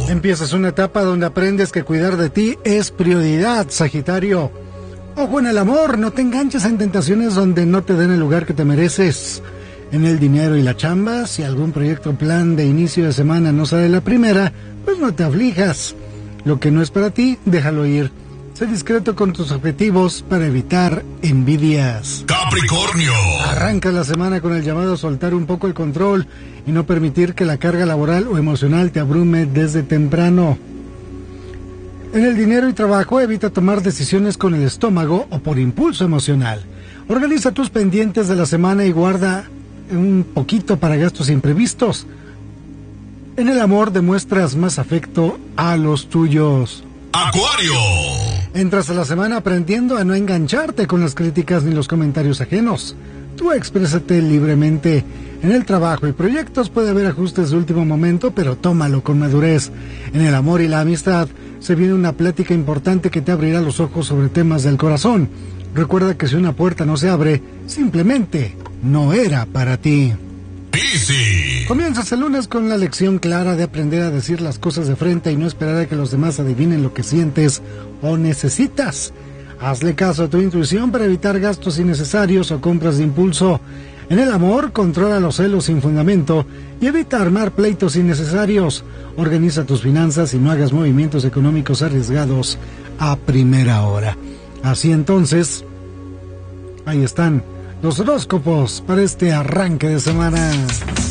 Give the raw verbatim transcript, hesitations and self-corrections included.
Empiezas una etapa donde aprendes que cuidar de ti es prioridad, Sagitario. Ojo en el amor, no te enganches en tentaciones donde no te den el lugar que te mereces. En el dinero y la chamba, si algún proyecto o plan de inicio de semana no sale la primera, pues no te aflijas. Lo que no es para ti, déjalo ir. Sé discreto con tus objetivos para evitar envidias. Capricornio. Arranca la semana con el llamado a soltar un poco el control y no permitir que la carga laboral o emocional te abrume desde temprano. En el dinero y trabajo, evita tomar decisiones con el estómago o por impulso emocional. Organiza tus pendientes de la semana y guarda un poquito para gastos imprevistos. En el amor, demuestras más afecto a los tuyos. Acuario. Entras a la semana aprendiendo a no engancharte con las críticas ni los comentarios ajenos. Tú exprésate libremente. En el trabajo y proyectos puede haber ajustes de último momento, pero tómalo con madurez. En el amor y la amistad se viene una plática importante que te abrirá los ojos sobre temas del corazón. Recuerda que si una puerta no se abre, simplemente no era para ti. Piscis. Comienzas el lunes con la lección clara de aprender a decir las cosas de frente y no esperar a que los demás adivinen lo que sientes o necesitas. Hazle caso a tu intuición para evitar gastos innecesarios o compras de impulso. En el amor, controla los celos sin fundamento y evita armar pleitos innecesarios. Organiza tus finanzas y no hagas movimientos económicos arriesgados a primera hora. Así entonces, ahí están los horóscopos para este arranque de semana.